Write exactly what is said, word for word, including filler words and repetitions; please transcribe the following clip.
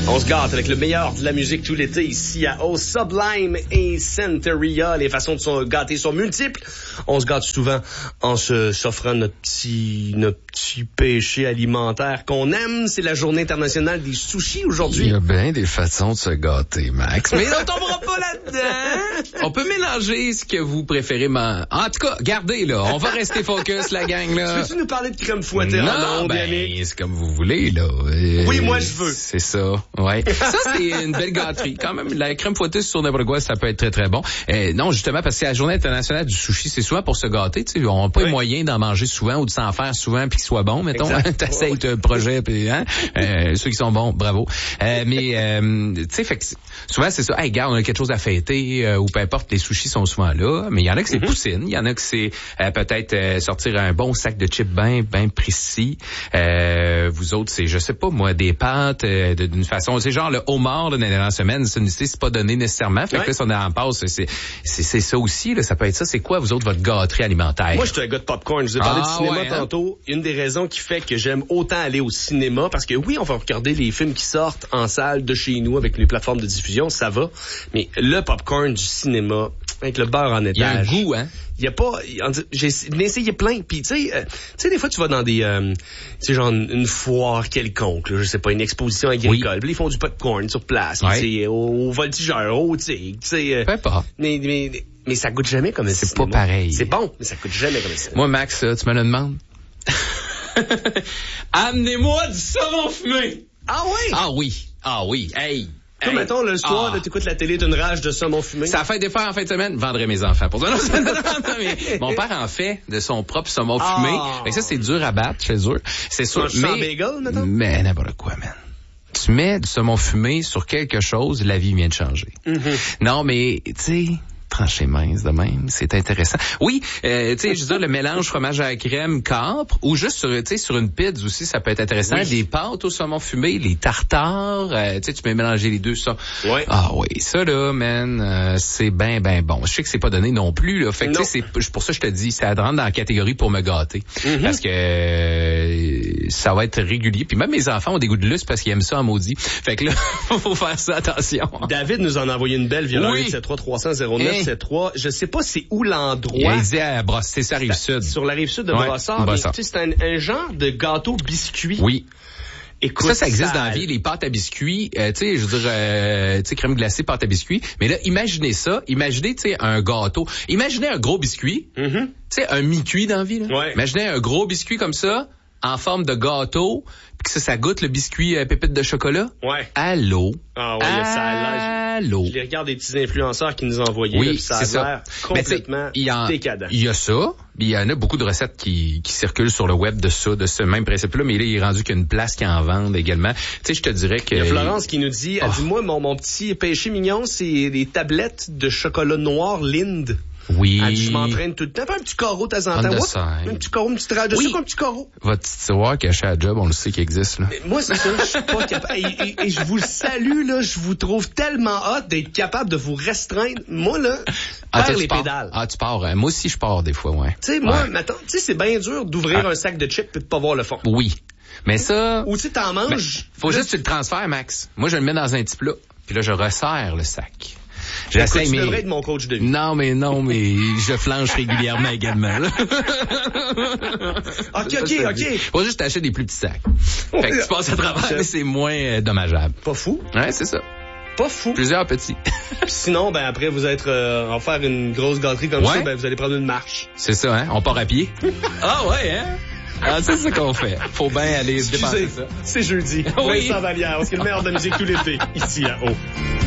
On se gâte avec le meilleur de la musique tout l'été ici à Eau Sublime et Centeria. Les façons de se gâter sont multiples. On se gâte souvent en se s'offrant notre petit, notre petit péché alimentaire qu'on aime. C'est la journée internationale des sushis aujourd'hui. Il y a bien des façons de se gâter, Max. Mais on tombera pas là-dedans. On peut mélanger ce que vous préférez. Man... En tout cas, gardez là. On va rester focus, la gang là. Peux-tu nous parler de crème fouettée? Non, non ben, c'est comme vous voulez là. Euh, oui, moi je veux. C'est ça. Ouais. Ça, c'est une belle gâterie. Quand même, la crème fouettée sur n'importe quoi, ça peut être très, très bon. Euh, non, justement, parce que c'est la journée internationale du sushi, c'est souvent pour se gâter, tu sais. On n'a pas oui. les moyens d'en manger souvent ou de s'en faire souvent puis qu'il soit bon, mettons. T'essayes ouais. un projet puis, hein. Euh, ceux qui sont bons, bravo. Euh, mais, euh, tu sais, fait que souvent, c'est ça. Hey, gars, on a quelque chose à fêter, euh, ou peu importe, les sushis sont souvent là. Mais il y en a que c'est mm-hmm. poutine. Il y en a que c'est, euh, peut-être, euh, sortir un bon sac de chips bien, bien précis. Euh, vous autres, c'est, je sais pas, moi, des pâtes, euh, d'une façon, c'est genre le homard, là, dans les dernières semaines, ça, c'est pas donné nécessairement. Fait ouais. que là, si on en passe, c'est, c'est, c'est ça aussi, là, ça peut être ça. C'est quoi, vous autres, votre gâterie alimentaire? Moi, je suis un gars de popcorn. Je vous ai parlé ah, de cinéma ouais, hein? tantôt. Une des raisons qui fait que j'aime autant aller au cinéma, parce que oui, on va regarder les films qui sortent en salle de chez nous avec les plateformes de diffusion, ça va. Mais le popcorn du cinéma, avec le beurre en étage. Il y a un goût, hein? Il y a pas, j'ai essayé plein. Puis tu sais, euh, tu sais des fois tu vas dans des, euh, tu sais genre une foire quelconque, là, je sais pas, une exposition agricole. Oui. Puis ils font du popcorn sur place, ouais. tu sais, au, au voltigeur, au tu sais, tu sais. Euh, Peu pas. Mais mais mais ça goûte jamais comme un C'est cinéma. Pas pareil. C'est bon, mais ça goûte jamais comme ça. Moi Max, tu me le demandes. Amenez-moi du saumon fumé. Ah oui. Ah oui. Ah oui. Hey. Toi, hey. mettons, le soir, ah. tu écoutes la télé d'une rage de saumon fumé. Ça fait des fêtes en fin de semaine, vendrais mes enfants. Pour ça, non, mais mon père en fait de son propre saumon ah. fumé. Fait que ça, c'est dur à battre chez eux. C'est sûr. Mais, sans bagel, mettons? Mais n'importe quoi, man. Tu mets du saumon fumé sur quelque chose, la vie vient de changer. Mm-hmm. Non, mais, tu sais... tranché mince de même, c'est intéressant. Oui, euh, tu sais, je veux dire, le mélange fromage à la crème capre, ou juste sur, tu sais, sur une pizza aussi, ça peut être intéressant. Oui. Des pâtes au saumon fumé, les tartares, euh, tu sais, tu peux mélanger les deux, ça. Oui. Ah oui, ça là, man, euh, c'est ben, ben bon. Je sais que c'est pas donné non plus, là. Fait que, tu sais, c'est pour ça que je te dis, ça rentre dans la catégorie pour me gâter. Mm-hmm. Parce que euh, ça va être régulier. Puis même mes enfants ont des goûts de lustre parce qu'ils aiment ça en maudit. Fait que là, faut faire ça, attention. David nous en a envoyé une belle via oui. sept trois trois zéro zéro neuf sept trois. Je sais pas c'est où l'endroit. Il dit à Brossard, c'est ça, Rive-Sud. Sur la Rive-Sud de ouais, Brossard. Brossard. C'est un, un genre de gâteau biscuit. Oui. Écoute, ça, ça existe ça... dans la vie, les pâtes à biscuits, euh, tu sais, je veux dire, euh, tu sais, crème glacée, pâte à biscuits. Mais là, imaginez ça, imaginez, tu sais, un gâteau. Imaginez un gros biscuit, mm-hmm. tu sais, un mi-cuit dans la vie, là. Ouais. Imaginez un gros biscuit comme ça, en forme de gâteau, puis que ça, ça goûte le biscuit euh, pépite de chocolat. Ouais. Allô. Ah ouais, Allô. ça a l'air. Allô. Je les regarde des petits influenceurs qui nous ont envoyé. Oui, là, ça c'est a l'air ça. complètement décadent. Il y a ça. Il y en a beaucoup de recettes qui, qui circulent sur le web de ça, de ce même principe-là, mais là, il est rendu qu'il y a une place qui en vend également. Tu sais, je te dirais que... Il y a Florence qui nous dit, elle oh. dit, moi, mon, mon petit péché mignon, c'est des tablettes de chocolat noir Lind. Oui. Elle dit, je m'entraîne tout le temps. Un petit carreau de temps en temps. Un petit carreau, une petite rage de oui. sucre, un petit carreau. Votre petit tiroir caché à job, on le sait qu'il existe, là. Mais moi, c'est ça, je suis pas capable. Et, et, et je vous le salue, là, je vous trouve tellement hot d'être capable de vous restreindre. Moi, là, ah, perds les pars. pédales. Ah, tu pars. Hein. Moi aussi, je pars des fois, ouais. Tu sais, moi, ouais. maintenant, tu sais, c'est bien dur d'ouvrir ah. un sac de chips et de pas voir le fond. Oui. Mais ça... Ou tu sais, t'en manges... Ben, faut là, juste que tu le transfères, Max. Moi, je le mets dans un petit plat. Puis là, je resserre le sac. J'essaie, mais... Tu devrais être mon coach de vie. Non, mais non, mais je flanche régulièrement également. Là. OK, OK, OK. Faut juste t'acheter des plus petits sacs. Fait que tu passes à travers, mais c'est moins euh, dommageable. Pas fou. Ouais, c'est ça. Pas fou. Plusieurs petits. Sinon, ben après, vous êtes euh, en faire une grosse gâterie comme ouais. ça, ben vous allez prendre une marche. C'est ça, hein? On part à pied. Ah ouais, hein? Ah, c'est ça qu'on fait. Faut bien aller se dépenser ça. C'est jeudi. Oui. Vincent Vallière, parce que le meilleur de la musique tout l'été, ici à Eau.